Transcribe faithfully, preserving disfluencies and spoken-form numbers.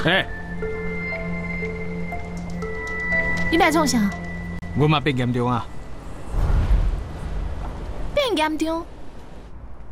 哎， 你来创啥？ 我嘛变严重啊！ 变严重？